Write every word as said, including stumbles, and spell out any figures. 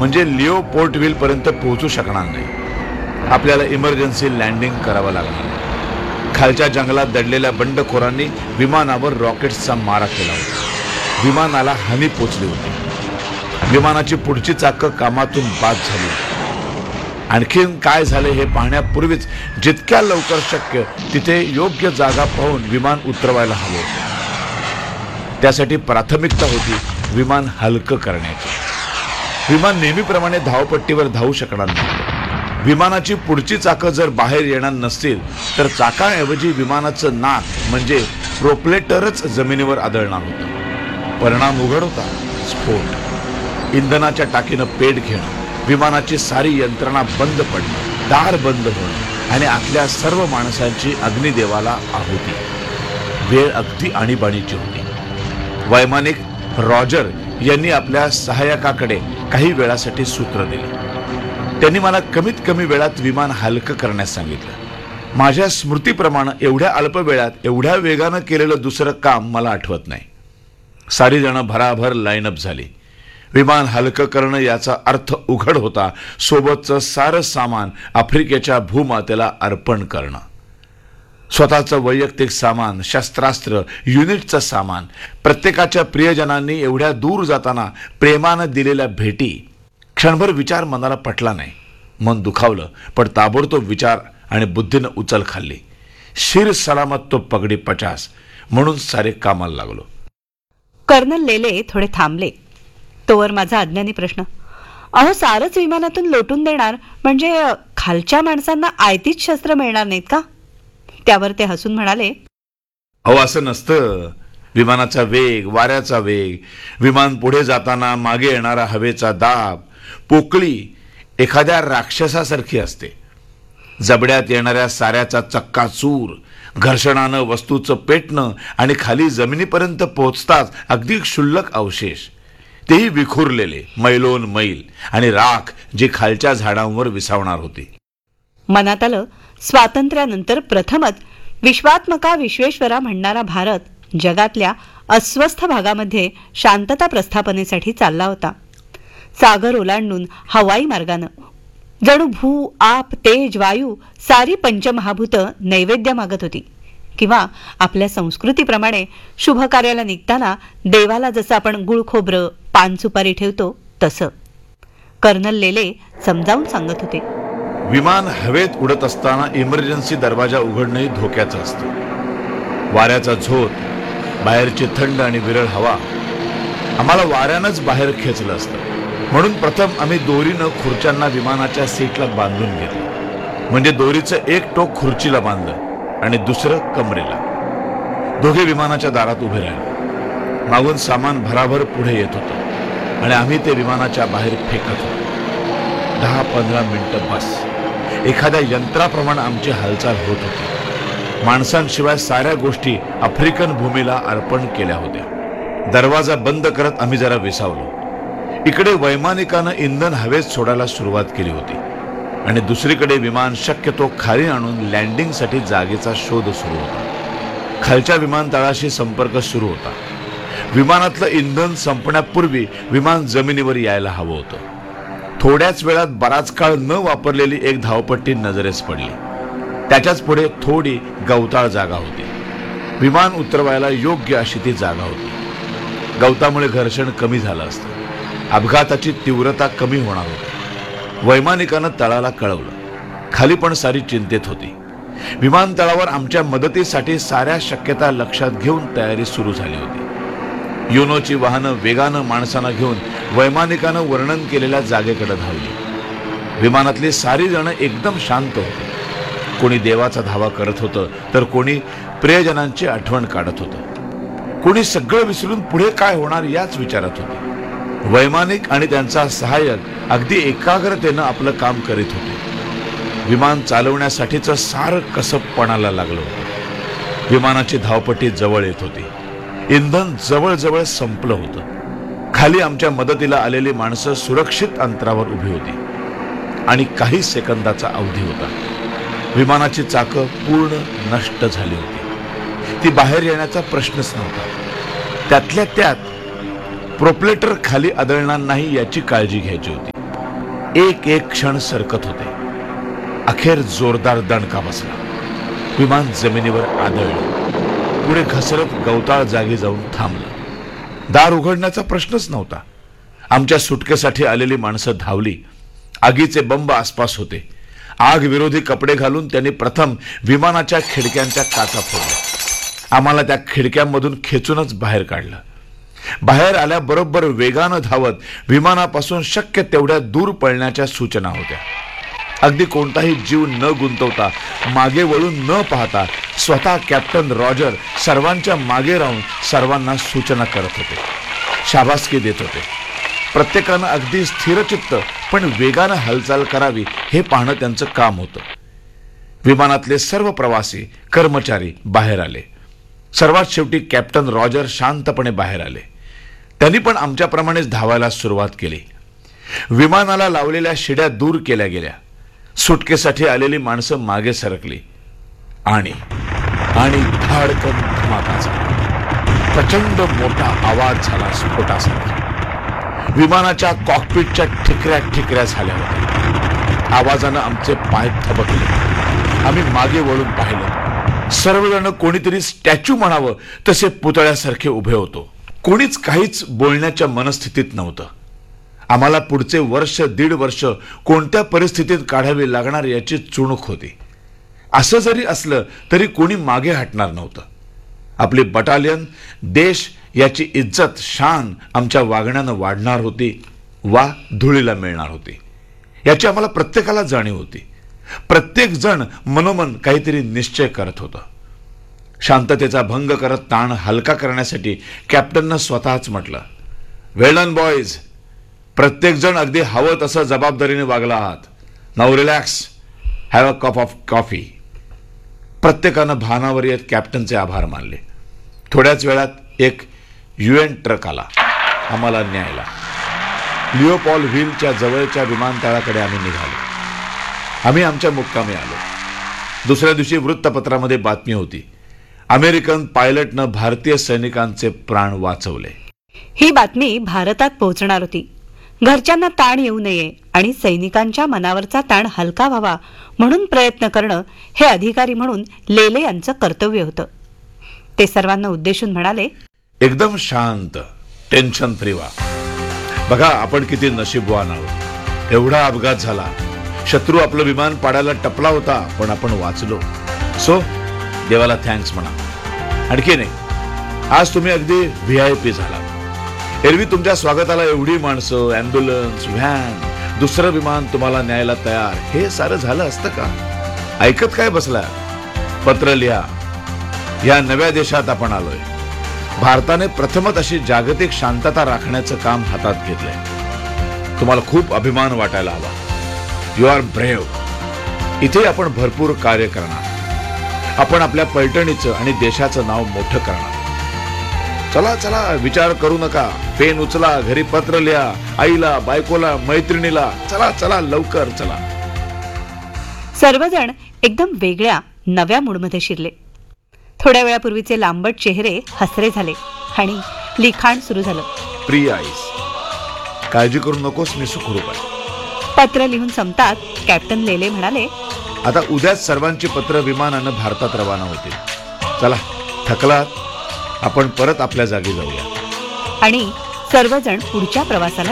म्हणजे लिओ पोर्टव्हिल पर्यंत पोहोचू शकणार नाही. आपल्याला इमर्जन्सी लँडिंग करावं लागणार. खालच्या जंगलात दडलेल्या बंडखोरांनी विमानावर रॉकेट्सचा मारा केला होता. विमानाला हानी पोचली होती. विमानाची पुढची चाकं कामातून बाद झाली. आणखीन काय झाले हे पाहण्यापूर्वीच जितक्या लवकर शक्य तिथे योग्य जागा पाहून विमान उतरवायला हवं होतं. त्यासाठी प्राथमिकता होती विमान हलकं करण्याची. विमान नेहमीप्रमाणे धावपट्टीवर धावू शकणार नाही. विमानाची पुढची चाकं जर बाहेर येणार नसतील तर चाकांऐवजी विमानाचं नाक म्हणजे प्रोपेलरच जमिनीवर आदळणार होतं. परिणाम उघड होता. स्फोट. इंधनाच्या टाकीनं पेट घेणं, विमानाची सारी यंत्रणा बंद पडणं, दार बंद होणं आणि आतल्या सर्व माणसांची अग्निदेवाला आहुती. वेळ अगदी आणीबाणीची होती. वैमानिक रॉजर यांनी आपल्या सहाय्यकाकडे काही वेळासाठी सूत्र दिले. त्यांनी मला कमीत कमी वेळात विमान हलकं करण्यास सांगितलं. माझ्या स्मृतीप्रमाणे एवढ्या अल्प वेळात एवढ्या वेगानं केलेलं दुसरं काम मला आठवत नाही. सारी जण भराभर लाईनअप झाली. विमान हलकं करणं याचा अर्थ उघड होता सोबतचं सारं सामान आफ्रिकेच्या भूमातेला अर्पण करणं. स्वतःचं वैयक्तिक सामान, शस्त्रास्त्र, युनिटचं सामान, प्रत्येकाच्या प्रियजनांनी एवढ्या दूर जाताना प्रेमानं दिलेल्या भेटी. क्षणभर विचार मनाला पटला नाही. मन दुखावलं, पण ताबडतोब विचार आणि बुद्धीनं उचल खाल्ली. शिर सलामत तो पगडी पचास म्हणून सारे कामाला लागलो. कर्नल लेले थोडे थांबले. तोवर माझा अज्ञानी प्रश्न, अहो सारच विमानातून लोटून देणार म्हणजे खालच्या माणसांना आयतीच शस्त्र मिळणार नाहीत का? त्यावर ते हसून म्हणाले, अहो असं नसतं. विमानाचा वेग, वाऱ्याचा वेग, विमान पुढे जाताना मागे येणारा हवेचा दाब, पोकळी एखाद्या राक्षसासारखी असते. जबड्यात येणाऱ्या साऱ्याचा चक्काचूर, घर्षणानं वस्तूचं पेटणं आणि खाली जमिनीपर्यंत पोहोचताच अगदी क्षुल्लक अवशेष, तेही विखुरलेले मैलोन मैल, आणि राख जी खालच्या झाडांवर विसावणार होती. मनात आलं, स्वातंत्र्यानंतर प्रथमच विश्वात्मका विश्वेश्वरा म्हणणारा भारत जगातल्या अस्वस्थ भागामध्ये शांतता प्रस्थापनेसाठी चालला होता. सागर ओलांडून हवाई मार्गानं जणू भू, आप, तेज, वायू सारी पंचमहाभूतं नैवेद्य मागत होती. किंवा आपल्या संस्कृतीप्रमाणे शुभ कार्याला निघताना देवाला जसं आपण गुळ खोबरं, पान सुपारी ठेवतो तसं. कर्नल लेले समजावून सांगत होते, विमान हवेत उडत असताना इमर्जन्सी दरवाजा उघडणंही धोक्याचं असतं. वाऱ्याचा झोत, बाहेरची थंड आणि विरळ हवा आम्हाला वाऱ्यानंच बाहेर खेचलं असतं. म्हणून प्रथम आम्ही दोरीनं खुर्च्यांना विमानाच्या सीटला बांधून घेतलं. म्हणजे दोरीचं एक टोक खुर्चीला बांधलं आणि दुसरं कमरेला. दोघे विमानाच्या दारात उभे राहिले. मागून सामान भराभर पुढे येत होतं आणि आम्ही ते विमानाच्या बाहेर फेकत होतो. दहा पंधरा मिनिटं बस. एखाद्या यंत्राप्रमाणे आमची हालचाल होत होती. माणसांशिवाय साऱ्या गोष्टी आफ्रिकन भूमीला अर्पण केल्या होत्या. दरवाजा बंद करत आम्ही जरा विसावलो. इकडे वैमानिकानं इंधन हवेत सोडायला सुरुवात केली होती आणि दुसरीकडे विमान शक्यतो खाली आणून लँडिंगसाठी जागेचा शोध सुरू होता. खालच्या विमानतळाशी संपर्क सुरू होता. विमानातलं इंधन संपण्यापूर्वी विमान जमिनीवर यायला हवं होतं. थोड्याच वेळात बराच काळ न वापरलेली एक धावपट्टी नजरेस पडली. त्याच्याच पुढे थोडी गवताळ जागा होती. विमान उतरवायला योग्य अशी ती जागा होती. गवतामुळे घर्षण कमी झालं असतं. अपघाताची तीव्रता कमी होणार होती. वैमानिकानं तळाला कळवलं. खाली पण सारी चिंतेत होती. विमानतळावर आमच्या मदतीसाठी साऱ्या शक्यता लक्षात घेऊन तयारी सुरू झाली होती. युनोची वाहनं वेगानं माणसांना घेऊन वैमानिकानं वर्णन केलेल्या जागेकडे धावली. विमानातली सारी जण एकदम शांत होती. कोणी देवाचा धावा करत होतं तर कोणी प्रियजनांची आठवण काढत होतं. कोणी सगळं विसरून पुढे काय होणार याच विचारात होते. वैमानिक आणि त्यांचा सहाय्यक अगदी एकाग्रतेनं आपलं काम करीत होते. विमान चालवण्यासाठीचं सारं कसबपणाला लागलं होतं. विमानाची धावपट्टी जवळ येत होती. इंधन जवळजवळ संपलं होतं. खाली आमच्या मदतीला आलेली माणसं सुरक्षित अंतरावर उभी होती आणि काही सेकंदाचा अवधी होता. विमानाची चाकं पूर्ण नष्ट झाली होती. ती बाहेर येण्याचा प्रश्नच नव्हता. त्यातल्या त्यात प्रोपेलर खाली आदळणार नाही याची काळजी घ्यायची होती. एक एक क्षण सरकत होते. अखेर जोरदार दणका बसला. विमान जमिनीवर आदळलं. पुढे घसरत गवताळ जागी जाऊन थांबलं. दार उघडण्याचा प्रश्नच नव्हता. आमच्या सुटकेसाठी आलेली माणसं धावली. आगीचे बंब आसपास होते. आग विरोधी कपडे घालून त्यांनी प्रथम विमानाच्या खिडक्यांच्या काचा फोडल्या. आम्हाला त्या खिडक्यांमधून खेचूनच बाहेर काढलं. बाहेर आल्याबरोबर वेगानं धावत विमानापासून शक्य तेवढ्या दूर पळण्याच्या सूचना होत्या. अगदी कोणताही जीव न गुंतवता, मागे वळून न पाहता स्वतः कॅप्टन रॉजर सर्वांच्या मागे राहून सर्वांना सूचना करत होते, शाबासकी देत होते. प्रत्येकानं अगदी स्थिरचित्त पण वेगानं हालचाल करावी हे पाहणं त्यांचं काम होतं. विमानातले सर्व प्रवासी, कर्मचारी बाहेर आले. सर्वात शेवटी कॅप्टन रॉजर शांतपणे बाहेर आले. त्यांनी पण आमच्याप्रमाणेच धावायला सुरुवात केली. विमानाला लावलेल्या शिड्या दूर केल्या गेल्या. सुटकेसाठी आलेली माणसं मागे सरकली आणि आणि धाडकन धमाका झाला. प्रचंड मोठा आवाज झाला स्फोटासारखा. विमानाच्या कॉकपिटच्या ठिकऱ्या ठिकऱ्या झाल्या होत्या. आवाजानं आमचे पाय थबकले. आम्ही मागे वळून पाहिलं. सर्वजण कोणीतरी स्टॅच्यू म्हणावं तसे पुतळ्यासारखे उभे होतो. कोणीच काहीच बोलण्याच्या मनस्थितीत नव्हतं. आम्हाला पुढचे वर्ष दीड वर्ष कोणत्या परिस्थितीत काढावी लागणार याची चुणूक होती. असं जरी असलं तरी कोणी मागे हटणार नव्हतं. आपली बटालियन, देश याची इज्जत, शान आमच्या वागण्यानं वाढणार होती वा धुळीला मिळणार होती याची आम्हाला प्रत्येकाला जाणीव होती. प्रत्येक जण मनोमन काहीतरी निश्चय करत होतं. शांततेचा भंग करत ताण हलका करण्यासाठी कॅप्टननं स्वतःच म्हटलं, वेल डन बॉयज. प्रत्येक जण अगदी हवं तसं जबाबदारीने वागला आहात. Now relax, have a cup of coffee. प्रत्येकानं भानावर येत कॅप्टनचे आभार मानले. थोड्याच वेळात एक युएन ट्रक आला आम्हाला न्यायला. लिओपॉल व्हीलच्या जवळच्या विमानतळाकडे आम्ही निघालो. आम्ही आमच्या मुक्कामी आलो. दुसऱ्या दिवशी वृत्तपत्रामध्ये बातमी होती, अमेरिकन पायलटनं भारतीय सैनिकांचे प्राण वाचवले. ही बातमी भारतात पोहोचणार होती. घरच्यांना ताण येऊ नये आणि सैनिकांच्या मनावरचा ताण हलका व्हावा म्हणून प्रयत्न करणं हे अधिकारी म्हणून लेले यांचं कर्तव्य होतं. ते सर्वांना उद्देशून म्हणाले, एकदम शांत, टेन्शन फ्री व्हा. बघा आपण किती नशीबवान आहोत. एवढा अपघात झाला, शत्रू आपलं विमान पाडायला टपला होता, पण आपण वाचलो. सो देवाला थँक्स म्हणा. आणखी नाही, आज तुम्ही अगदी व्ही आय पी झाला. एरवी तुमच्या स्वागताला एवढी माणसं, ॲम्ब्युलन्स, व्हॅन, दुसरं विमान तुम्हाला न्यायला तयार, हे सारं झालं असतं का? ऐकत काय बसला? पत्र लिहा. या नव्या देशात आपण आलोय. भारताने प्रथमच अशी जागतिक शांतता राखण्याचं काम हातात घेतलंय. तुम्हाला खूप अभिमान वाटायला हवा. You R brave. इथे आपण भरपूर कार्य करणार. आपण आपल्या पैठणीचं आणि देशाचं नाव मोठं करणार. चला चला, विचार करू नका. पेन उचला, घरी पत्र लिहा, आईला, बायकोला, मैत्रिणीला. चला चला, लवकर चला. सर्वजण एकदम वेगळ्या नव्या मूडमध्ये शिरले. थोड्या वेळापूर्वीचे लांबट चेहरे हसरे झाले आणि लिखाण सुरू झालं. प्रिय आईस, काळजी करू नकोस, मी सुखरूप आहे. पत्र लिहून संपतात कॅप्टन लेले म्हणाले, आता उद्याच सर्वांची पत्र विमानानं भारतात रवाना होतील. चला, थकलात, आपण परत आपल्या जागी जाऊया. आणि सर्वजण पुढच्या प्रवासाला